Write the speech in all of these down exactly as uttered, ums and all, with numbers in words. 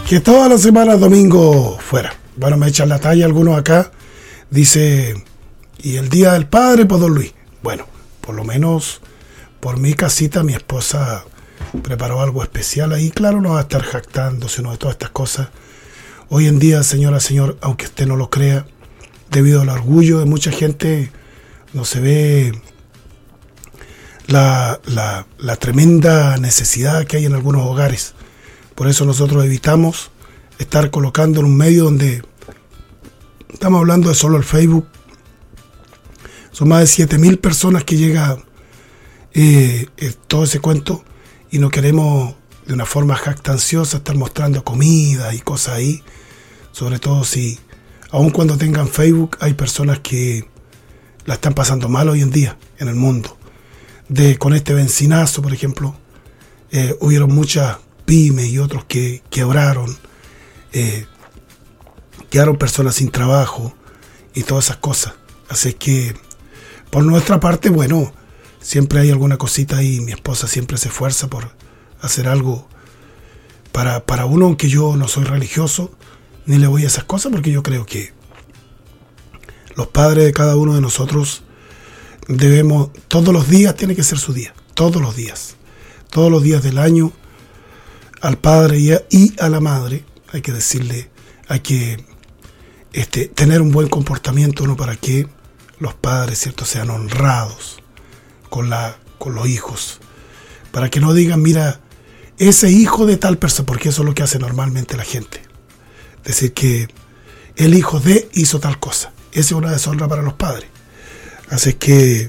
Que todas las semanas domingo fuera. Bueno, me echan la talla algunos acá. Dice, y el día del padre, pues don Luis. Bueno, por lo menos por mi casita mi esposa preparó algo especial ahí. Claro, no va a estar jactándose, no, de todas estas cosas. Hoy en día, señora, señor, aunque usted no lo crea, debido al orgullo de mucha gente, no se ve la, la, la tremenda necesidad que hay en algunos hogares. Por eso nosotros evitamos estar colocando en un medio donde estamos hablando de solo el Facebook. Son más de siete mil personas que llega eh, eh, todo ese cuento, y no queremos de una forma jactanciosa estar mostrando comida y cosas ahí. Sobre todo si, aun cuando tengan Facebook, hay personas que la están pasando mal hoy en día en el mundo. De, con este bencinazo, por ejemplo, eh, hubieron muchas pymes y otros que quebraron, eh, quedaron personas sin trabajo y todas esas cosas. Así que por nuestra parte, bueno, siempre hay alguna cosita ahí. Mi esposa siempre se esfuerza por hacer algo para, para uno, aunque yo no soy religioso ni le voy a esas cosas, porque yo creo que los padres de cada uno de nosotros debemos, todos los días tiene que ser su día, todos los días, todos los días del año. Al padre y a, y a la madre hay que decirle, hay que este, tener un buen comportamiento, ¿no? Para que los padres, ¿cierto?, sean honrados con, la, con los hijos, para que no digan, mira, ese hijo de tal persona, porque eso es lo que hace normalmente la gente, decir que el hijo de hizo tal cosa. Esa es una deshonra para los padres. Así que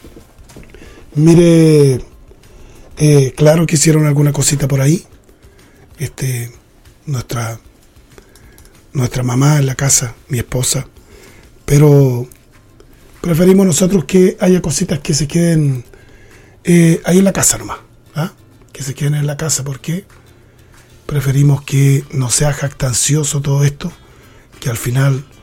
mire, eh, claro que hicieron alguna cosita por ahí. Este, nuestra nuestra mamá en la casa, mi esposa, pero preferimos nosotros que haya cositas que se queden eh, ahí en la casa nomás, ¿ah? Que se queden en la casa, porque preferimos que no sea jactancioso todo esto, que al final